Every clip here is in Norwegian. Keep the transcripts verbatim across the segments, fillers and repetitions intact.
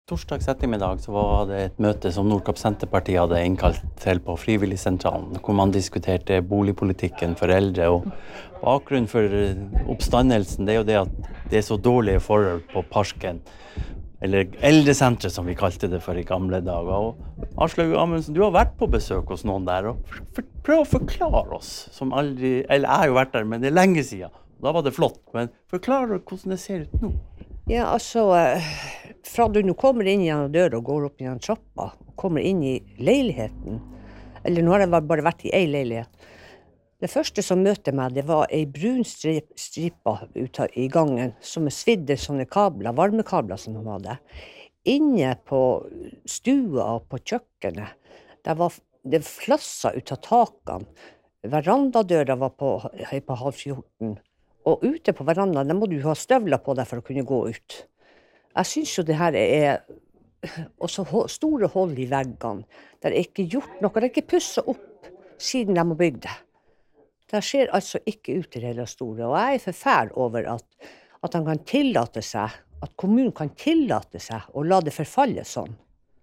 Torsdags ettermiddag så var det et møte som Nordkapp Senterparti hadde innkalt til på Frivilligsentralen, hvor man diskuterte boligpolitikken for eldre. Og bakgrunnen for oppstandelsen det er jo det at det er så dårlige forhold på parken, eller eldresentret som vi kalte det for i gamle dager. Og Aslaug Amundsen, du har vært på besøk hos noen der, og for, for, prøv å forklare oss, som aldri, eller jeg har jo vært der, men det er lenge siden. Da var det flott, men forklar hvordan det ser ut nå. Ja, altså, fra du nå kommer inn gjennom døra og går opp gjennom trappa, og kommer inn i leiligheten, eller nå har jeg bare vært i ei leilighet. Det første som møter meg, det var ei brun strip, stripa ut i gangen, som er svidde sånne kabler, varmekabler som de hadde. Inne på stua og på kjøkkenet, der var det flasser ut av takene. Verandadøra var på, på halv fjorten. Og ute på verandaen, der må du ha støvler på deg for å kunne gå ut. Jeg synes jo det her er også store hold i veggene. Det er ikke gjort noe, det er ikke pusset opp siden de har bygd det. Det ser altså ikke ut til hele store, og jeg er forferd over at, at han kan tillate seg, at kommunen kan tillate seg å la det forfalle sånn.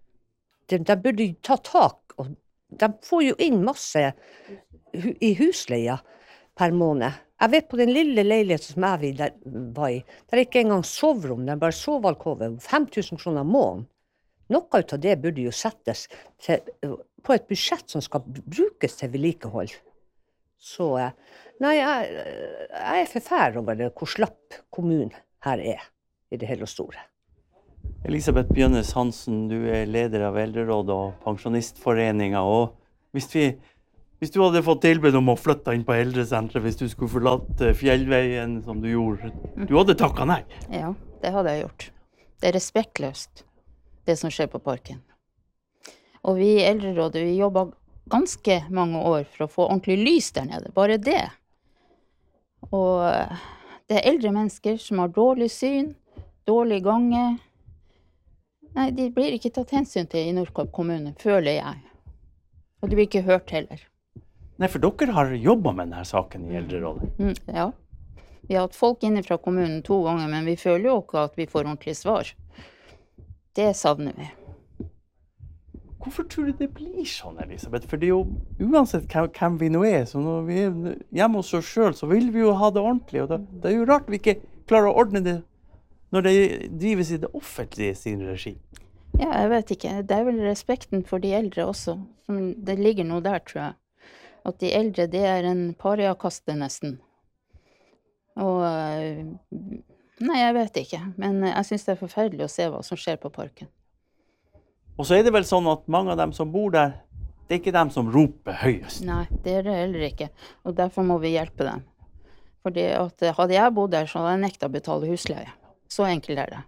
De, de burde jo ta tak, og de får jo inn masse hu, i husleia per måned. Jeg vet på den lille leiligheten som jeg der var i, det er ikke engang soverom, det er bare sovalkove, fem tusen kroner måneden. Noe av det burde jo settes til, på et budsjett som skal brukes til vedlikehold. Så, nei, jeg, jeg er forferd over hvor slapp kommunen her er, i det hele store. Elisabeth Bjønnes Hansen, du er leder av Eldrerådet og Pensjonistforeningen, og hvis vi Hvis du hadde fått tilbud om å flytte inn på eldresentret, hvis du skulle forlate fjellveien som du gjorde, du hadde takket nei? Ja, det hadde jeg gjort. Det er respektløst, det som skjer på parken. Og vi i Eldrerådet, vi jobber ganske mange år for å få ordentlig lys der nede, bare det. Og det er eldre mennesker som har dårlig syn, dårlig gange. Nei, de blir ikke tatt hensyn til i Nordkapp kommune, føler jeg. Og de blir ikke hørt heller. Nei, for dere har jobbet med denne saken i Eldrerådet. Mm, ja, vi har hatt folk inne fra kommunen to ganger, men vi føler jo ikke at vi får ordentlig svar. Det savner vi. Hvorfor tror du det blir sånn, Elisabeth? For det er jo uansett hvem vi nå er, så når vi er hjemme hos oss selv, så vil vi jo ha det ordentlig. Og det, det er jo rart vi ikke klarer å ordne det når det drives i det offentlige sin regi. Ja, jeg vet ikke. Det er vel respekten for de eldre også. Som det ligger noe der, tror jeg. At de eldre, det er en pariakaste nesten. Og, nei, jeg vet ikke. Men jeg synes det er forferdelig å se hva som skjer på parken. Og så er det vel sånn at mange av dem som bor der, det er ikke dem som roper høyest. Nei, det er det heller ikke. Og derfor må vi hjelpe dem. Fordi at hadde jeg bodd der, så hadde jeg nektet å betale husleie. Så enkelt er det.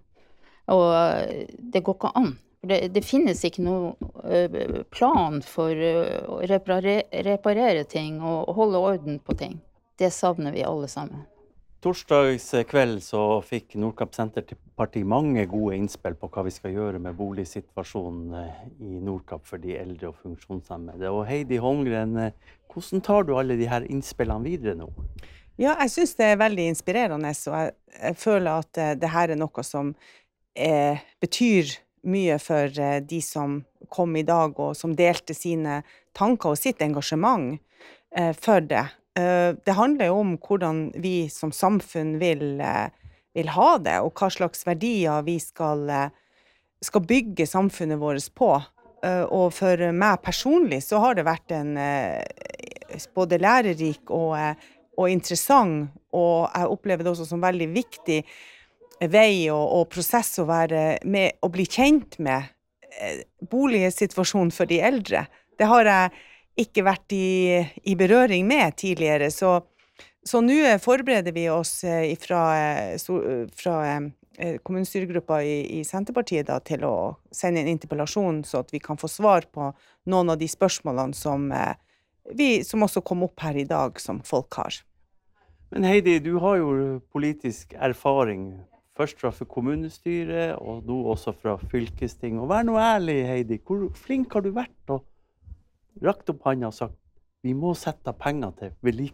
Og det går ikke an. Det, det finnes ikke noe uh, plan for uh, å reparere, reparere ting og holde orden på ting. Det savner vi alle sammen. Torsdags kveld så fikk Nordkapp Senterparti mange gode innspill på hva vi skal gjøre med boligsituasjonen i Nordkapp for de eldre og funksjonshemmede. Og Heidi Holmgren, hvordan tar du alle de her innspillene videre nå? Ja, jeg synes det er veldig inspirerende, og jeg, jeg føler at uh, det her er noe som uh, betyr mye for de som kom i dag og som delte sine tanker og sitt engasjement eh, for det. Eh, det handler jo om hvordan vi som samfunn vil, eh, vil ha det, og hva slags verdier vi skal, eh, skal bygge samfunnet vårt på. Eh, og for meg personlig så har det vært en eh, både lærerik og, eh, og interessant, og jeg opplever det også som veldig viktig vei og, og prosess å være med og bli kjent med eh, boligsituasjonen for de eldre. Det har jeg ikke vært i, i berøring med tidligere, så, så nå forbereder vi oss eh, fra, eh, fra eh, kommunestyregruppa i, i Senterpartiet da, til å sende en interpellasjon så at vi kan få svar på noen av de spørsmålene som, eh, vi, som også kom opp her i dag som folk har. Men Heidi, du har jo politisk erfaring først fra kommunestyret, og nå også fra fylkesting. Og vær nå ærlig, Heidi, hvor flink har du vært og rakt opp hånda og sagt, vi må sette penger til vedlikehold?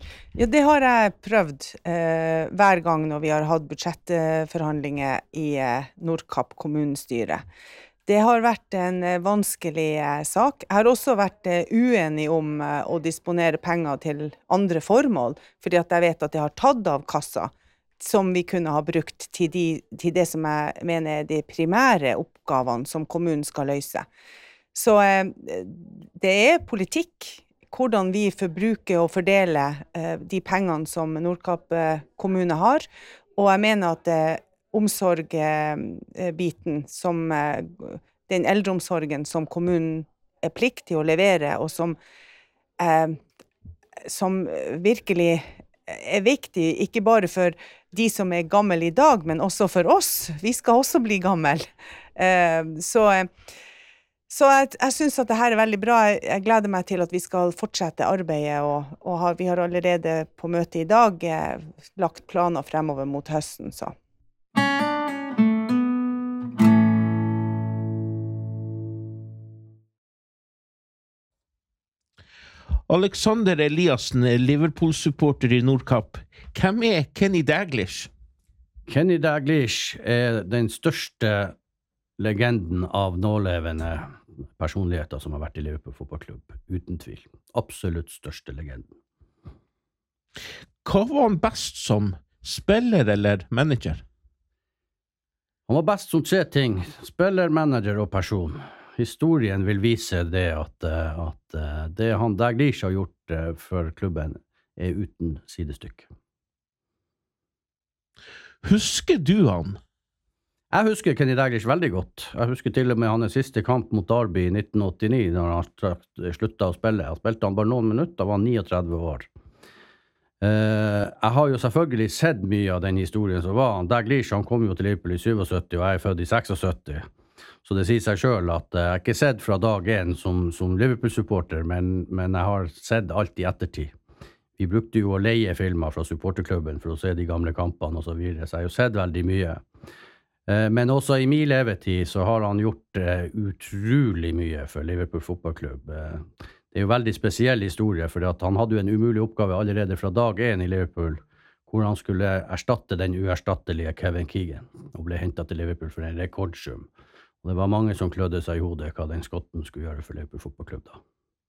Ja, det har jeg prøvd eh, hver gang når vi har hatt budsjettforhandlinger i eh, Nordkapp kommunestyre. Det har vært en eh, vanskelig eh, sak. Jeg har også vært eh, uenig om eh, å disponere penger til andre formål, fordi at jeg vet at det har tatt av kassa, som vi kunne ha brukt til, de, til det som jeg mener er de primære oppgavene som kommunen skal løse. Så eh, det er politikk, hvordan vi forbruker og fordeler eh, de pengene som Nordkapp eh, kommune har, og jeg mener at eh, omsorgbiten, som eh, den eldreomsorgen som kommunen er plikt til å levere, og som, eh, som virkelig er viktig, ikke bare for de som er gammel i dag, men også for oss. Vi skal også bli gammel. Eh, så... Så jeg, jeg synes at det her er veldig bra. Jeg gleder meg til at vi skal fortsette arbeidet, og, og har, vi har allerede på møte i dag eh, lagt planer fremover mot høsten, så. Alexander Eliassen er Liverpool-supporter i Nordkapp. Hvem er Kenny Dalglish? Kenny Dalglish er den største legenden av nålevende personligheter som har vært i Liverpool fotballklubb, uten tvil. Absolutt største legenden. Hva var han best som? Spiller eller manager? Han var best som tre ting. Spiller, manager og person. Historien vil vise det at, at det han Dalglish har gjort for klubben er uten sidestykke. Husker du han? Jeg husker Kenny Dalglish veldig godt. Jeg husker til og med hans siste kamp mot Derby i nitten åttini, når han sluttet å spille. Han spilte han bare noen minutter, var trettini år. Jeg har jo selvfølgelig sett mye av den historien som var. Dalglish, han kom jo til Liverpool i syttisju, og jeg er født i syttiseks. Så det sier seg selv at jeg har ikke sett fra dag en som, som Liverpool-supporter, men, men jeg har sett alt i ettertid. Vi brukte jo å leie filmer fra supporterklubben for å se de gamle kampene og så videre, så jeg har jo sett veldig mye. Men også i min levetid så har han gjort uh, utrolig mye for Liverpool fotballklubb. Uh, det er jo en veldig spesiell historie, for at han hadde jo en umulig oppgave allerede fra dag en i Liverpool, hvor han skulle erstatte den uerstattelige Kevin Keegan, og ble hentet til Liverpool for en rekordsum. Og det var mange som klødde seg i hodet hva den skotten skulle gjøre for Liverpool fotballklubb da.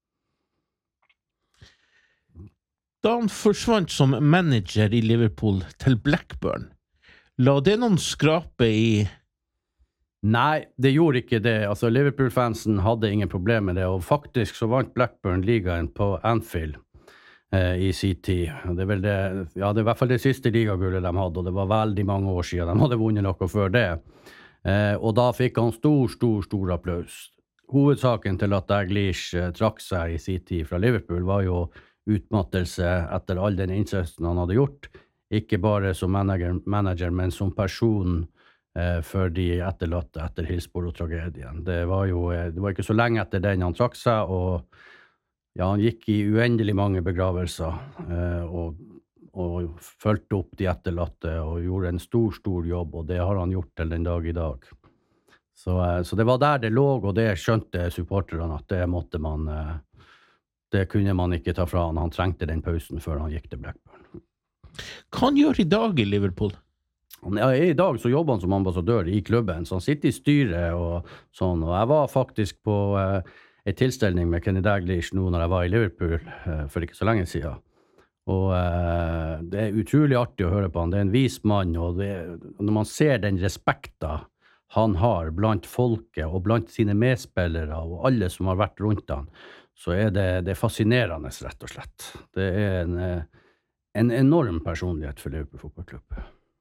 Da han forsvant som manager i Liverpool til Blackburn, la det noen skrape i? Nei, det gjorde ikke det. Altså, Liverpool-fansen hadde ingen problem med det, og faktisk så vant Blackburn ligaen på Anfield eh, i sin tid. Det er vel det, ja, det er i hvert fall det siste ligagullet de hadde, og det var veldig mange år siden de hadde vunnet noe før det. Eh, og da fikk han stor, stor, stor applaus. Hovedsaken til at Dalglish eh, trakk seg i sin tid fra Liverpool var jo utmattelse etter all den innsatsen han hadde gjort. Ikke bare som manager, manager men som person eh, for de etterlatte etter Hillsborough-tragedien. Det var jo det var ikke så lenge etter den han trakk seg, og ja, han gikk i uendelig mange begravelser eh, og, og fulgte opp de etterlatte og gjorde en stor, stor jobb, og det har han gjort til den dag i dag. Så, eh, så det var der det lå, og det skjønte supporterne at det måtte man eh, det kunne man ikke ta fra han. Han trengte den pausen før han gikk til Blackburn. Hva han gjør i dag i Liverpool? Ja, i dag så jobber han som ambassadør i klubben, så han sitter i styret og sånn. Og jeg var faktisk på eh, en tilstelning med Kenny Dalglish nå når jeg var i Liverpool eh, for ikke så lenge siden. Og eh, det er utrolig artig å høre på han. Det er en vis mann, og det, når man ser den respekten han har blant folket og blant sine medspillere og alle som har vært rundt han, så er det, det er fascinerende, rett og slett. Det er en en enorm personlighet for Liverpool fotballklubb.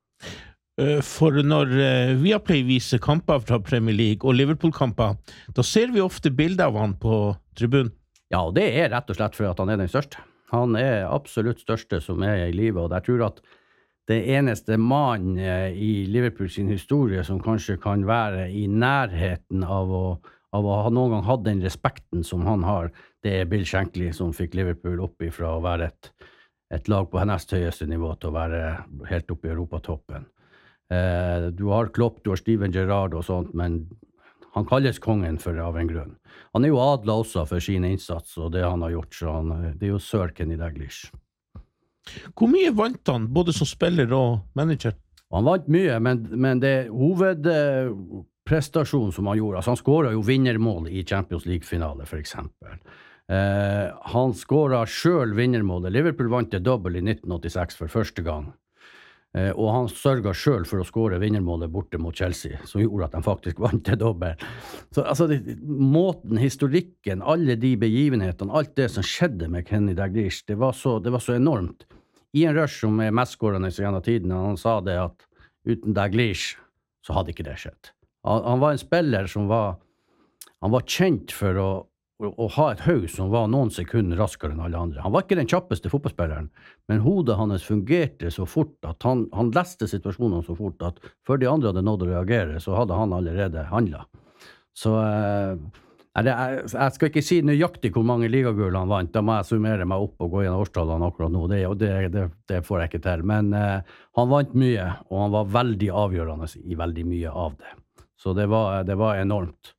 For når Viaplay viser kamper fra Premier League og Liverpool-kamper, da ser vi ofte bilder av han på tribunen. Ja, og det er rett og slett for at han er den største. Han er absolutt største som er i livet, og jeg tror at det eneste mann i Liverpool sin historie som kanskje kan være i nærheten av å, av å ha noen gang hatt den respekten som han har, det er Bill Shankly som fikk Liverpool opp ifra å være et et lag på nest høyeste nivå til å være helt oppe i Europatoppen. Eh, du har Klopp, du har Steven Gerrard og sånt, men han kalles kongen for av en grunn. Han er jo adlet også for sin innsats og det han har gjort, så han, det er jo Sir Kenny Dalglish. Hvor mye vant han, både som spiller og manager? Han vant mye, men, men det hovedprestasjonen som han gjorde, altså han skåret jo vinnermål i Champions League-finale, for eksempel. Eh, han skåret selv vinnermålet. Liverpool vant det dobbelt i nitten åttiseks for første gang. Eh, og han sørget selv for å skåre vinnermålet borte mot Chelsea, som gjorde at han faktisk vant det dobbelt. Så altså, det, måten, historikken, alle de begivenhetene, alt det som skjedde med Kenny Dalglish, det var så, det var så enormt. Ian Rush, som er mest skårende i gjennom tiden, han sa det at uten Dalglish så hadde ikke det skjedd. Han, han var en spiller som var, han var kjent for å å ha et høy som var noen sekunder raskere enn alle andre. Han var ikke den kjappeste fotballspilleren, men hodet hans fungerte så fort at han, han leste situasjonen så fort at før de andre hadde nådd å reagere, så hadde han allerede handlet. Så eh, jeg, jeg skal ikke si nøyaktig hvor mange ligagull han vant, da må jeg summere meg opp og gå gjennom årstallene akkurat nå, det, det, det, det får jeg ikke til. Men eh, han vant mye, og han var veldig avgjørende i veldig mye av det. Så det var, det var enormt.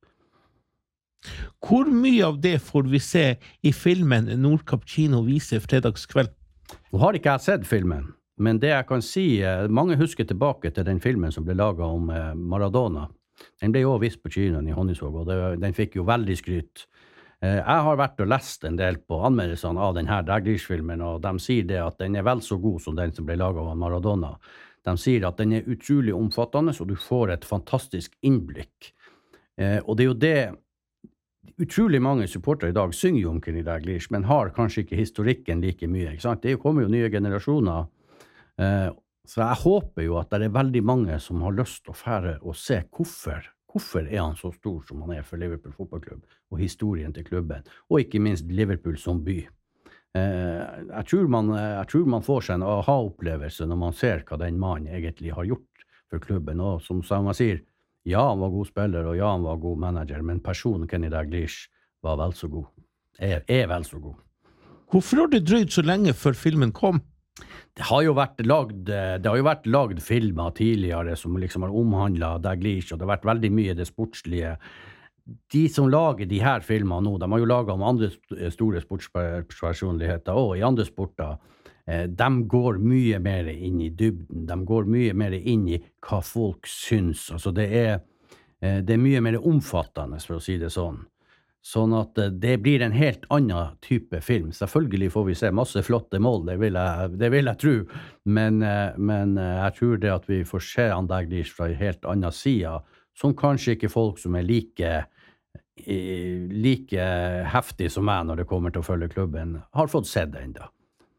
Hvor mye av det får vi se i filmen Nordkapp kino viser fredagskveld? Nå har ikke jeg sett filmen, men det jeg kan si, mange husker tilbake til den filmen som ble laget om Maradona. Den ble jo vist på kinoen i Honningsvåg, og det, den fikk jo veldig skryt. Jeg har vært og lest en del på anmeldelsene av denne Dalglish-filmen, og de sier det at den er vel så god som den som ble laget av Maradona. De sier at den er utrolig omfattende, så du får et fantastisk innblikk. Og det er jo det utrolig mange supportere i dag synger jo om Kenny Dalglish, men har kanskje ikke historikken like mye, ikke sant? Det kommer jo nye generasjoner, eh, så jeg håper jo at det er veldig mange som har lyst til å fære og se hvorfor, hvorfor er han så stor som han er for Liverpool fotballklubb, og historien til klubben, og ikke minst Liverpool som by. Eh, jeg, tror man, jeg tror man får seg en aha-opplevelse når man ser hva den mannen egentlig har gjort for klubben, og som, som man sier, ja, han var god spiller, og ja, han var god manager, men personen Kenny Dalglish var vel så god. Er, er vel så god. Hvorfor har det drøyd så lenge før filmen kom? Det har jo vært lagd, det har jo vært lagd filmer tidligere som liksom har omhandlet Dalglish, og det har vært veldig mye det sportslige. De som lager de her filmene nå, de har jo laget om andre store sportspersonligheter, og i andre sporter, de går mye mer inn i dybden, de går mye mer inn i hva folk syns, altså det er, det er mye mer omfattende, for å si det sånn. Sånn at det blir en helt annen type film. Selvfølgelig får vi se masse flotte mål, det vil jeg, det vil jeg tro, men, men jeg tror det at vi får se han Dalglish fra en helt annen side, som kanskje ikke folk som er like, like heftig som meg når det kommer til å følge klubben, har fått sett det enda.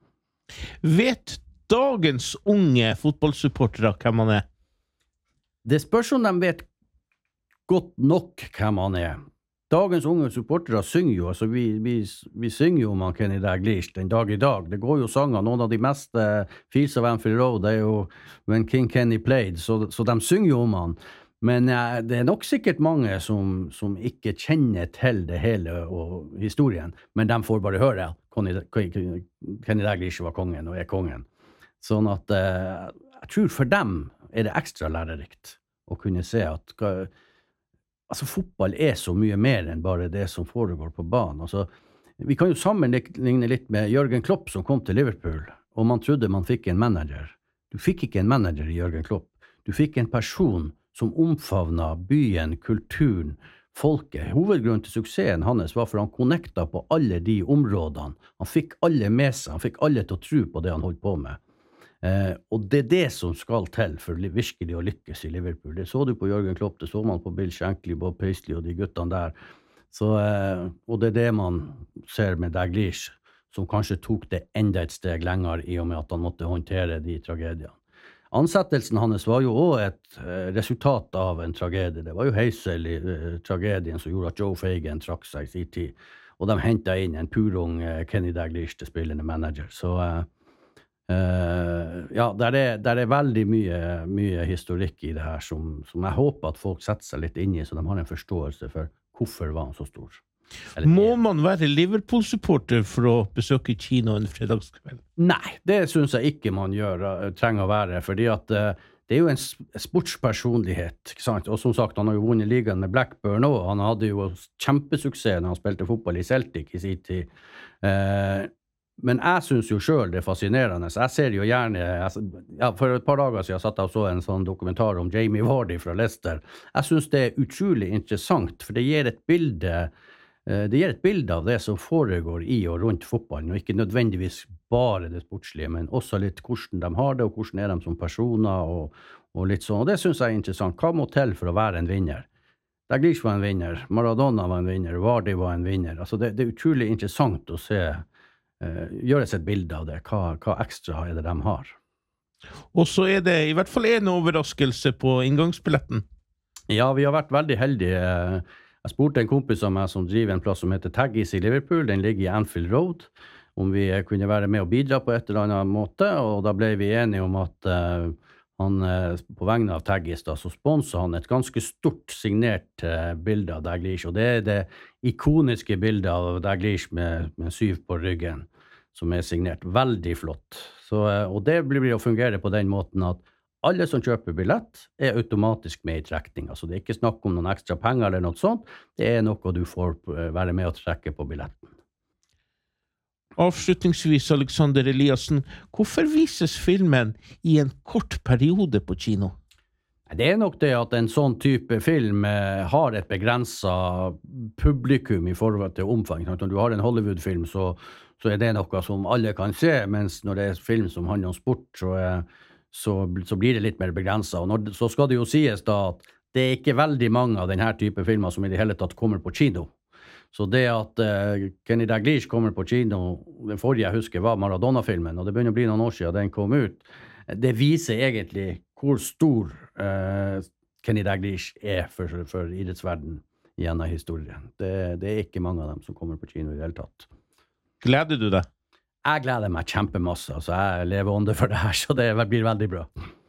Vet dagens unge fotballsupportere hvem han er? Det spørs om de vet godt nok hvem han er. Dagens unge supportere synger jo, altså vi, vi, vi synger jo om han Kenny Dalglish den dag i dag. Det går jo sanger, noen av de mest uh, Fields of Anfield Road, det er jo When King Kenny Played, så, så de synger jo om han. Men uh, det er nok sikkert mange som, som ikke kjenner til det hele og historien, men de får bare høre Kenny Dalglish var kongen og er kongen. Sånn at uh, jeg tror for dem er det ekstra lærerikt å kunne se at uh, altså, fotball er så mye mer enn bare det som foregår på banen. Altså, vi kan jo sammenligne litt med Jørgen Klopp som kom til Liverpool, og man trodde man fikk en manager. Du fikk ikke en manager i Jørgen Klopp. Du fikk en person som omfavnet byen, kulturen, folket. Hovedgrunnen til suksessen hans var for han connecta på alle de områdene. Han fikk alle med seg, han fikk alle til å tro på det han holdt på med. Eh, og det er det som skal til for virkelig å lykkes i Liverpool. Det så du på Jørgen Klopp, det så man på Bill Shankly, Bob Paisley og de guttene der. Så, eh, og det er det man ser med Dalglish, som kanskje tok det enda et steg lenger i og med at han måtte håndtere de tragediene. Ansettelsen hans var jo også et eh, resultat av en tragedie. Det var jo Hazel-tragedien som gjorde at Joe Fagan trakk seg i sin tid, og de hentet inn en purung eh, Kenny Dalglish til spillende manager. Så eh, Uh, ja, der er, der er veldig mye, mye historikk i det her som, som jeg håper at folk setter seg litt inn i, så de har en forståelse for hvorfor var han så stor. Eller, Må man være Liverpool-supporter for å besøke kino en fredagskveld? Nei, det synes jeg ikke man gjør, uh, trenger å være, fordi at uh, det er jo en sportspersonlighet, ikke sant? Og som sagt, han har jo vunnet ligaen med Blackburn også, han hadde jo kjempesuksess når han spilte fotball i Celtic i sin tid. Uh, Men jeg synes jo selv det er fascinerende. Jeg ser jo gjerne, jeg, ja, for et par dager siden satt jeg og så en sånn dokumentar om Jamie Vardy fra Leicester. Jeg synes det er utrolig interessant, for det gir et bilde, det gir et bilde av det som foregår i og rundt fotballen, og ikke nødvendigvis bare det sportslige, men også litt hvordan de har det, og hvordan er de som personer, og, og litt sånn. Og det synes jeg er interessant. Hva må til for å være en vinner? Dalglish var en vinner, Maradona var en vinner, Vardy var en vinner. Altså det, det er utrolig interessant å se Uh, gjøres et bilde av det. Hva, hva ekstra er det de har? Og så er det i hvert fall en overraskelse på inngangsbilletten. Ja, vi har vært veldig heldige. Jeg spurte en kompis av meg som driver en plass som heter Taggis i Liverpool. Den ligger i Anfield Road. Om vi kunne være med og bidra på et eller annet måte, og da ble vi enige om at uh, han, uh, på vegne av Taggis da, så sponset han et ganske stort signert uh, bilde av Dalglish, og det er det ikoniske bildet av Dalglish med, med syv på ryggen, som er signert. Veldig flott. Så, uh, og det blir å fungere på den måten at alle som kjøper billett er automatisk med i trekning. Altså det er ikke snakk om noen ekstra penger eller noe sånt. Det er noe du får uh, være med å trekke på billetten. Avslutningsvis, Alexander Eliassen, hvorfor vises filmen i en kort periode på kino? Det er nok det at en sånn type film eh, har et begrenset publikum i forhold til omfang. Når du har en Hollywood-film, så, så er det noe som alle kan se, mens når det er film som handler om sport, så, eh, så, så blir det litt mer begrenset. Og når, så skal det jo sies da at det er ikke veldig mange av denne type filmer som i det hele tatt kommer på kino. Så det at uh, Kenny Dalglish kommer på kino, den forrige jeg husker var Maradona-filmen, og det begynner å bli noen år siden den kom ut, det viser egentlig hvor stor uh, Kenny Dalglish er for, for idrettsverden gjennom historien. Det, det er ikke mange av dem som kommer på kino i det hele tatt. Gleder du deg? Jeg gleder meg kjempemasse, altså jeg lever ånde for det her, så det blir veldig bra.